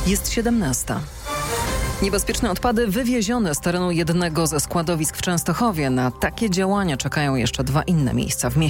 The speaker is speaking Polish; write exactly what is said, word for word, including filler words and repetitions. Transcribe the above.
Jest siedemnasta. Niebezpieczne odpady wywiezione z terenu jednego ze składowisk w Częstochowie. Na takie działania czekają jeszcze dwa inne miejsca w mieście.